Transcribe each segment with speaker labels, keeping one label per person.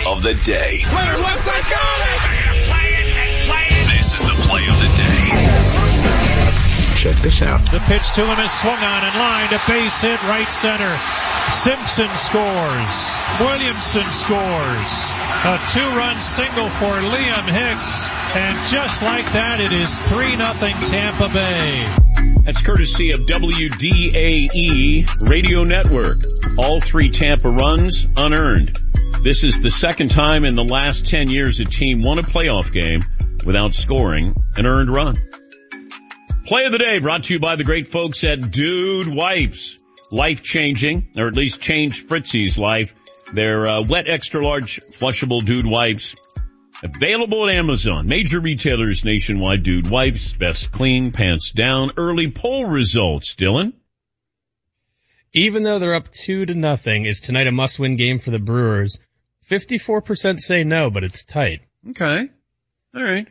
Speaker 1: of the day.
Speaker 2: Leonard left side, got it! Play it and play it.
Speaker 1: This is the play of the day.
Speaker 3: Check this out.
Speaker 4: The pitch to him is swung on and lined. A base hit right center. Simpson scores. Williamson scores. A 2-run single for Liam Hicks. And just like that, it is 3-0 Tampa Bay.
Speaker 5: That's courtesy of WDAE Radio Network. All 3 Tampa runs unearned. This is the second time in the last 10 years a team won a playoff game without scoring an earned run. Play of the day brought to you by the great folks at Dude Wipes. Life-changing, or at least changed Fritzy's life. They're wet extra-large flushable Dude Wipes. Available at Amazon. Major retailers nationwide. Dude Wipes. Best clean, pants down. Early poll results, Dylan.
Speaker 6: Even though they're up 2-0, is tonight a must-win game for the Brewers? 54% say no, but it's tight.
Speaker 5: Okay. All right.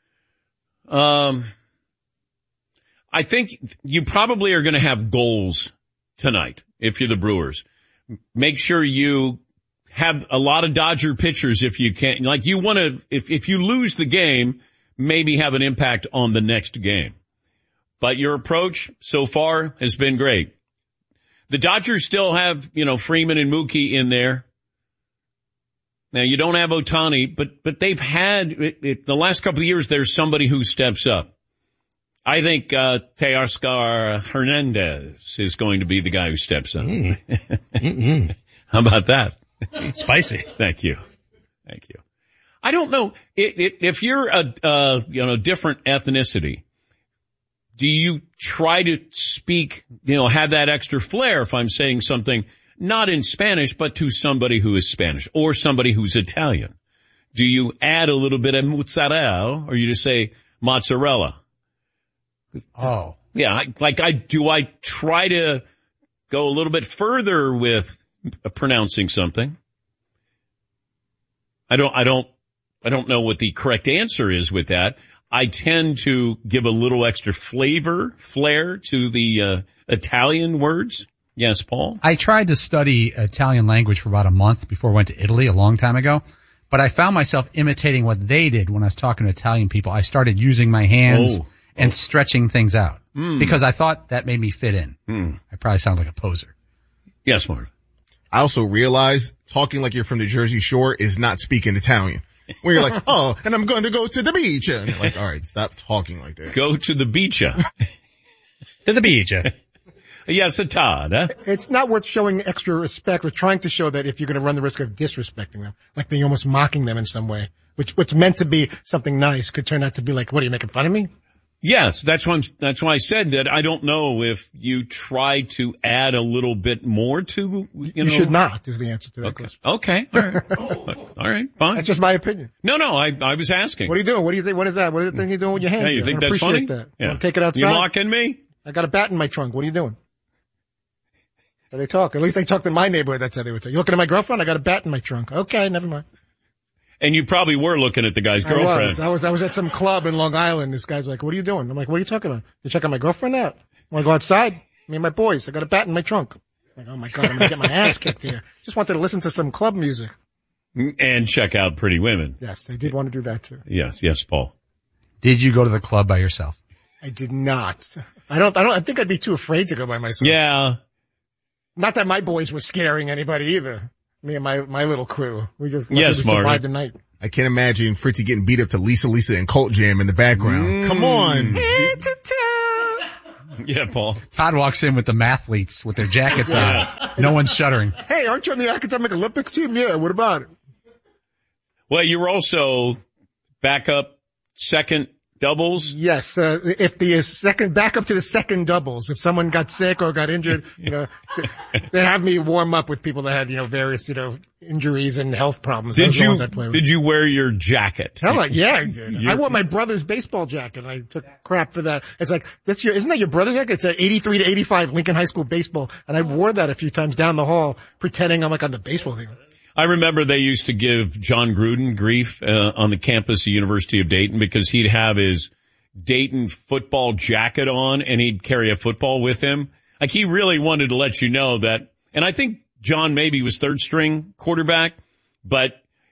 Speaker 5: I think you probably are going to have goals tonight if you're the Brewers. Make sure you have a lot of Dodger pitchers if you can. Like you want to, if you lose the game, maybe have an impact on the next game. But your approach so far has been great. The Dodgers still have, Freeman and Mookie in there. Now you don't have Ohtani, but they've had, the last couple of years, there's somebody who steps up. I think Teoscar Hernandez is going to be the guy who steps up. How about that?
Speaker 6: Spicy.
Speaker 5: Thank you. I don't know if you're a different ethnicity. Do you try to speak, have that extra flair if I'm saying something not in Spanish, but to somebody who is Spanish or somebody who's Italian? Do you add a little bit of mozzarella or you just say mozzarella?
Speaker 6: Oh.
Speaker 5: Yeah, do I try to go a little bit further with pronouncing something? I don't know what the correct answer is with that. I tend to give a little extra flair to the Italian words. Yes, Paul?
Speaker 7: I tried to study Italian language for about a month before I went to Italy a long time ago, but I found myself imitating what they did when I was talking to Italian people. I started using my hands and stretching things out because I thought that made me fit in. I probably sound like a poser.
Speaker 5: Yes, Marv.
Speaker 8: I also realized talking like you're from the Jersey Shore is not speaking Italian. Where you're like, and I'm going to go to the beach. And you're like, all right, stop talking like that.
Speaker 5: Go to the beach.
Speaker 6: To the beach.
Speaker 5: Yes, Todd. Huh?
Speaker 9: It's not worth showing extra respect or trying to show that if you're going to run the risk of disrespecting them, like they're almost mocking them in some way, which meant to be something nice could turn out to be like, what, are you making fun of me?
Speaker 5: Yes, that's why I said that I don't know if you try to add a little bit more to, You
Speaker 9: should not, is the answer to that question.
Speaker 5: Okay. All right. Fine.
Speaker 9: That's just my opinion.
Speaker 5: No, I was asking.
Speaker 9: What are you doing? What do you think? What is that? What are the things you're doing with your hands?
Speaker 5: Hey, you think that's funny?
Speaker 9: That.
Speaker 5: Yeah.
Speaker 9: Want to take it outside?
Speaker 5: You mocking me?
Speaker 9: I got a bat in my trunk. What are you doing? So they talk. At least they talked in my neighborhood. That's how they would talk. You looking at my girlfriend? I got a bat in my trunk. Okay, never mind.
Speaker 5: And you probably were looking at the guy's girlfriend.
Speaker 9: I was at some club in Long Island. This guy's like, what are you doing? I'm like, what are you talking about? You checking my girlfriend out? Want to go outside? Me and my boys. I got a bat in my trunk. I'm like, oh my God, I'm going to get my ass kicked here. Just wanted to listen to some club music.
Speaker 5: And check out Pretty Women.
Speaker 9: Yes, they did want to do that too.
Speaker 5: Yes, Paul.
Speaker 7: Did you go to the club by yourself?
Speaker 9: I did not. I think I'd be too afraid to go by myself.
Speaker 5: Yeah.
Speaker 9: Not that my boys were scaring anybody either. Me and my little crew. We just
Speaker 5: survived
Speaker 9: the night.
Speaker 8: I can't imagine Fritzy getting beat up to Lisa and Cult Jam in the background. Come on.
Speaker 5: Yeah, Paul.
Speaker 7: Todd walks in with the mathletes with their jackets on. No one's shuddering.
Speaker 9: Hey, aren't you on the Academic Olympics team? Yeah, what about it?
Speaker 5: Well, you were also backup second doubles.
Speaker 9: Yes, if the second backup to the second doubles, if someone got sick or got injured, they'd have me warm up with people that had, various, injuries and health problems.
Speaker 5: Did you wear your jacket?
Speaker 9: Hell, yeah, I did. I wore my brother's baseball jacket. I took crap for that. It's like, isn't that your brother's jacket? It's an 83 to 85 Lincoln High School baseball. And I wore that a few times down the hall, pretending I'm like on the baseball team.
Speaker 5: I remember they used to give John Gruden grief on the campus of University of Dayton because he'd have his Dayton football jacket on and he'd carry a football with him. Like he really wanted to let you know that, and I think John maybe was third string quarterback, but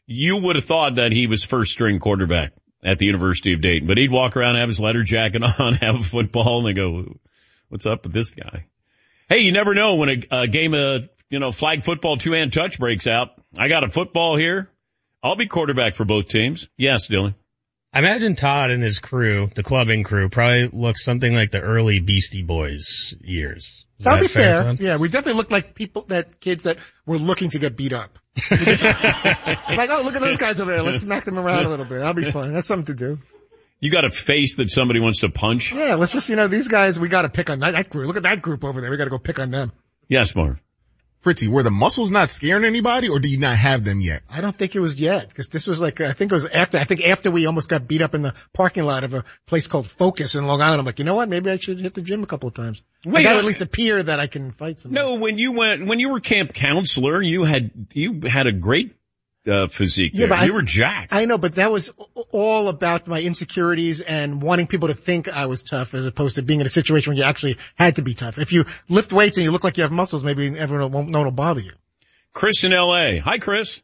Speaker 5: you would have thought that he was first string quarterback at the University of Dayton. But he'd walk around, have his leather jacket on, have a football, and they go, what's up with this guy? Hey, you never know when a game of, flag football 2-hand touch breaks out. I got a football here. I'll be quarterback for both teams. Yes, Dylan.
Speaker 6: I imagine Todd and his crew, the clubbing crew, probably looks something like the early Beastie Boys years.
Speaker 9: That'll be fair. Yeah, we definitely look like kids that were looking to get beat up. Like, oh, look at those guys over there. Let's smack them around a little bit. That'll be fun. That's something to do.
Speaker 5: You got a face that somebody wants to punch?
Speaker 9: Yeah, let's just, these guys, we got to pick on that group. Look at that group over there. We got to go pick on them.
Speaker 5: Yes, Marv.
Speaker 8: Fritzy, were the muscles not scaring anybody, or do you not have them yet?
Speaker 9: I don't think it was yet, because this was after we almost got beat up in the parking lot of a place called Focus in Long Island. I'm like, you know what? Maybe I should hit the gym a couple of times. I got to at least appear that I can fight somebody.
Speaker 5: No, when you were camp counselor, you had a great physique.
Speaker 9: Yeah,
Speaker 5: but you were jacked.
Speaker 9: I know, but that was all about my insecurities and wanting people to think I was tough, as opposed to being in a situation where you actually had to be tough. If you lift weights and you look like you have muscles, maybe everyone no one will bother you.
Speaker 5: Chris in L.A. Hi, Chris.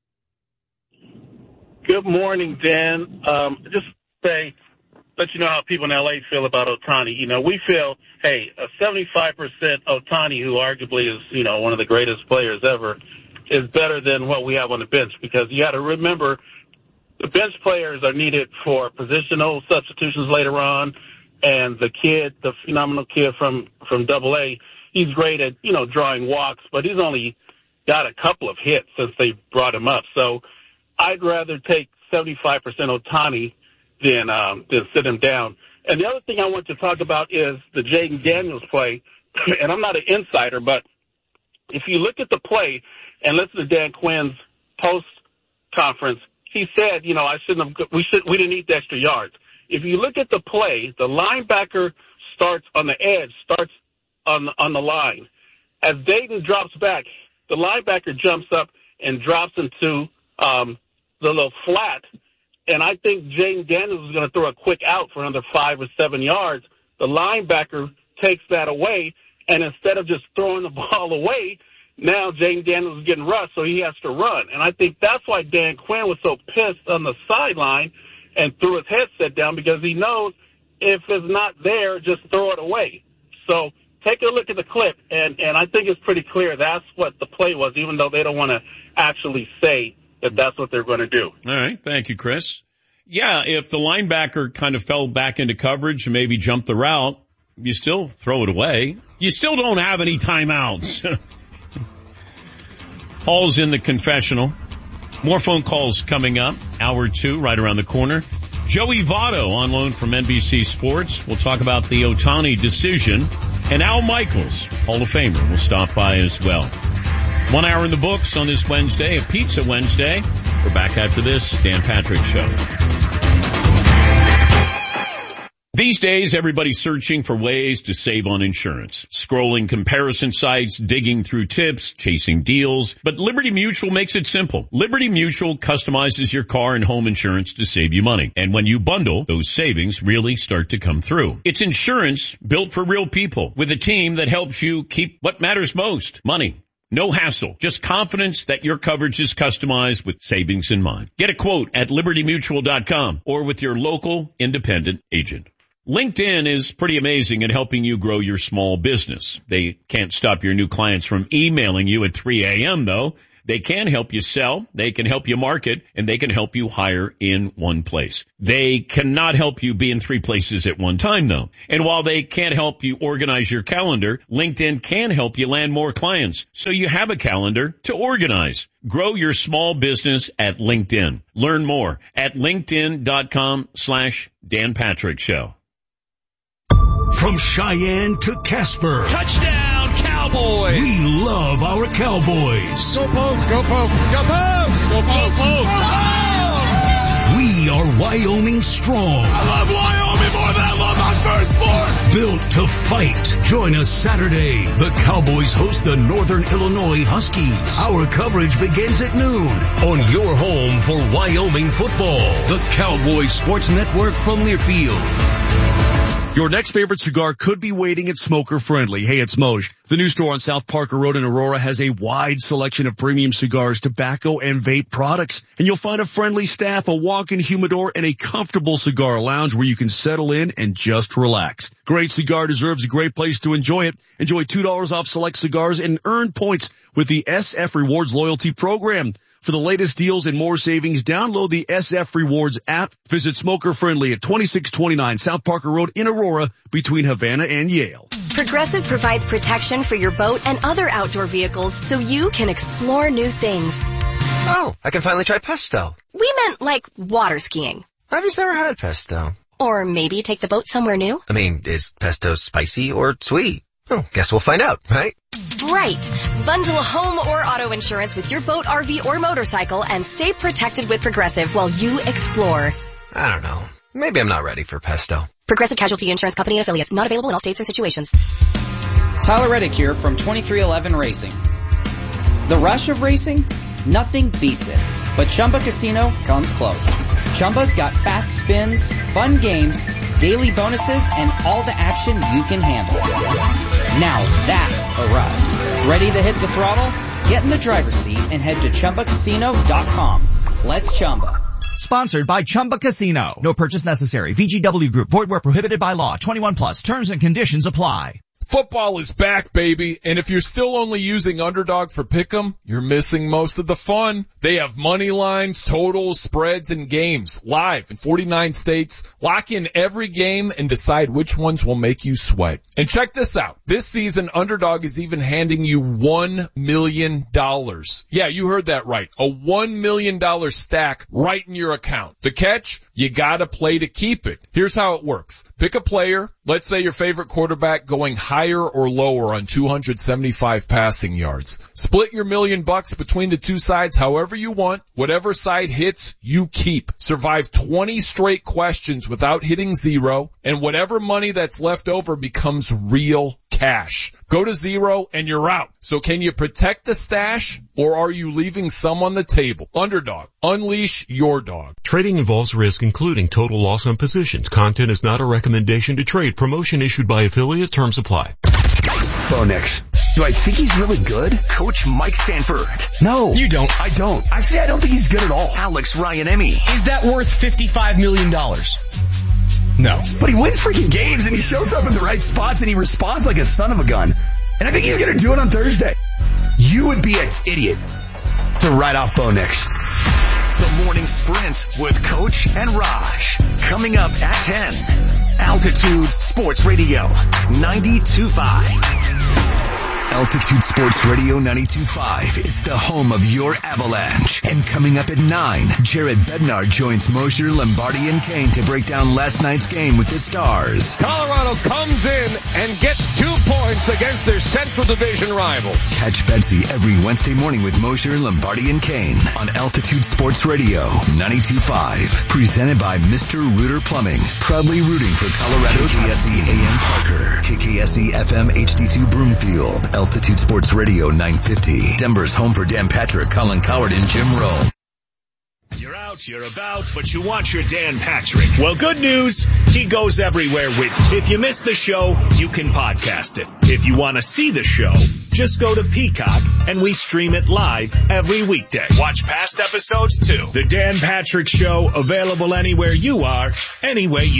Speaker 10: Good morning, Dan. Just let you know how people in L.A. feel about Ohtani. We feel, hey, a 75% Ohtani, who arguably is, one of the greatest players ever, is better than what we have on the bench, because you got to remember the bench players are needed for positional substitutions later on. And the phenomenal kid from AA, he's great at, drawing walks, but he's only got a couple of hits since they brought him up. So I'd rather take 75% Ohtani than sit him down. And the other thing I want to talk about is the Jaden Daniels play. And I'm not an insider, but if you look at the play and listen to Dan Quinn's post conference, he said, we didn't need the extra yards. If you look at the play, the linebacker starts on the edge, starts on the line. As Dayton drops back, the linebacker jumps up and drops into the little flat. And I think Jaden Daniels is going to throw a quick out for another 5 or 7 yards. The linebacker takes that away, and instead of just throwing the ball away, now Jaden Daniels is getting rushed, so he has to run. And I think that's why Dan Quinn was so pissed on the sideline and threw his headset down, because he knows if it's not there, just throw it away. So take a look at the clip, and I think it's pretty clear that's what the play was, even though they don't want to actually say that that's what they're going to do.
Speaker 5: All right. Thank you, Chris. Yeah, if the linebacker kind of fell back into coverage and maybe jumped the route, you still throw it away. You still don't have any timeouts. Paul's in the confessional. More phone calls coming up. Hour 2 right around the corner. Joey Votto on loan from NBC Sports. We'll talk about the Ohtani decision. And Al Michaels, Hall of Famer, will stop by as well. 1 hour in the books on this Wednesday, a Pizza Wednesday. We're back after this Dan Patrick Show. These days, everybody's searching for ways to save on insurance. Scrolling comparison sites, digging through tips, chasing deals. But Liberty Mutual makes it simple. Liberty Mutual customizes your car and home insurance to save you money. And when you bundle, those savings really start to come through. It's insurance built for real people with a team that helps you keep what matters most, money. No hassle, just confidence that your coverage is customized with savings in mind. Get a quote at libertymutual.com or with your local independent agent. LinkedIn is pretty amazing at helping you grow your small business. They can't stop your new clients from emailing you at 3 a.m. though. They can help you sell, they can help you market, and they can help you hire in one place. They cannot help you be in 3 places at one time though. And while they can't help you organize your calendar, LinkedIn can help you land more clients so you have a calendar to organize. Grow your small business at LinkedIn. Learn more at linkedin.com/Dan Patrick Show.
Speaker 1: From Cheyenne to Casper.
Speaker 2: Touchdown, Cowboys!
Speaker 1: We love our Cowboys.
Speaker 9: Go Pokes, go Pokes, go Pokes!
Speaker 2: Go Pokes!
Speaker 1: We are Wyoming strong.
Speaker 2: I love Wyoming more than I love my first sport!
Speaker 1: Built to fight. Join us Saturday. The Cowboys host the Northern Illinois Huskies. Our coverage begins at noon on your home for Wyoming football. The Cowboys Sports Network from Learfield.
Speaker 11: Your next favorite cigar could be waiting at Smoker Friendly. Hey, it's Moj. The new store on South Parker Road in Aurora has a wide selection of premium cigars, tobacco, and vape products. And you'll find a friendly staff, a walk-in humidor, and a comfortable cigar lounge where you can settle in and just relax. Great cigar deserves a great place to enjoy it. Enjoy $2 off select cigars and earn points with the SF Rewards loyalty program. For the latest deals and more savings, download the SF Rewards app. Visit Smoker Friendly at 2629 South Parker Road in Aurora between Havana and Yale.
Speaker 12: Progressive provides protection for your boat and other outdoor vehicles so you can explore new things.
Speaker 13: Oh, I can finally try pesto.
Speaker 12: We meant like water skiing.
Speaker 13: I've just never had pesto.
Speaker 12: Or maybe take the boat somewhere new.
Speaker 13: I mean, is pesto spicy or sweet? Oh, guess we'll find out, right?
Speaker 12: Right. Bundle home or auto insurance with your boat, RV, or motorcycle and stay protected with Progressive while you explore.
Speaker 13: I don't know. Maybe I'm not ready for pesto.
Speaker 12: Progressive Casualty Insurance Company and Affiliates. Not available in all states or situations.
Speaker 14: Tyler Reddick here from 2311 Racing. The rush of racing? Nothing beats it. But Chumba Casino comes close. Chumba's got fast spins, fun games, daily bonuses, and all the action you can handle. Now that's a ride. Ready to hit the throttle? Get in the driver's seat and head to ChumbaCasino.com. Let's Chumba.
Speaker 15: Sponsored by Chumba Casino. No purchase necessary. VGW Group. Void where prohibited by law. 21 plus. Terms and conditions apply.
Speaker 16: Football is back, baby, and if you're still only using Underdog for Pick'em, you're missing most of the fun. They have money lines, totals, spreads, and games live in 49 states. Lock in every game and decide which ones will make you sweat. And check this out. This season, Underdog is even handing you $1 million. Yeah, you heard that right. A $1 million stack right in your account. The catch? You gotta play to keep it. Here's how it works. Pick a player. Let's say your favorite quarterback going higher or lower on 275 passing yards. Split your $1 million between the two sides however you want. Whatever side hits, you keep. Survive 20 straight questions without hitting zero, and whatever money that's left over becomes real cash. Go to zero and you're out. So can you protect the stash, or are you leaving some on the table? Underdog. Unleash your dog.
Speaker 17: Trading involves risk, including total loss on positions. Content is not a recommendation to trade. Promotion issued by affiliate. Terms apply.
Speaker 1: Phoenix. Do I think he's really good? Coach Mike Sanford. No.
Speaker 18: You don't.
Speaker 1: I don't. Actually, I don't think he's good at all. Alex Ryan-Emmy.
Speaker 18: Is that worth $55 million? No.
Speaker 1: But he wins freaking games and he shows up in the right spots and he responds like a son of a gun. And I think he's going to do it on Thursday. You would be an idiot to write off Bo Nix. The Morning Sprint with Coach and Raj. Coming up at 10. Altitude Sports Radio 92.5. Altitude Sports Radio 92.5 is the home of your Avalanche. And coming up at 9, Jared Bednar joins Mosher, Lombardi, and Kane to break down last night's game with the Stars.
Speaker 19: Colorado comes in and gets 2 points against their Central Division rivals.
Speaker 1: Catch Betsy every Wednesday morning with Mosher, Lombardi, and Kane on Altitude Sports Radio 92.5. Presented by Mr. Rooter Plumbing. Proudly rooting for Colorado's KKSE AM Parker, KKSE FM HD2 Broomfield. Altitude Sports Radio 950. Denver's home for Dan Patrick, Colin Coward, and Jim Rowe.
Speaker 20: You're out, you're about, but you want your Dan Patrick. Well, good news. He goes everywhere with you. If you missed the show, you can podcast it. If you want to see the show, just go to Peacock and we stream it live every weekday. Watch past episodes too. The Dan Patrick Show, available anywhere you are, any way you